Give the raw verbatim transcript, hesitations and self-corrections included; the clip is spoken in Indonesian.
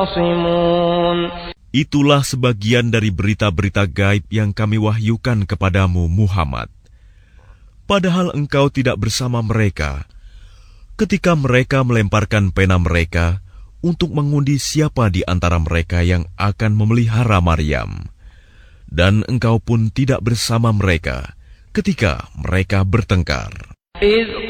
Itulah sebagian dari berita-berita gaib yang kami wahyukan kepadamu, Muhammad. Padahal engkau tidak bersama mereka ketika mereka melemparkan pena mereka untuk mengundi siapa di antara mereka yang akan memelihara Maryam. Dan engkau pun tidak bersama mereka ketika mereka bertengkar.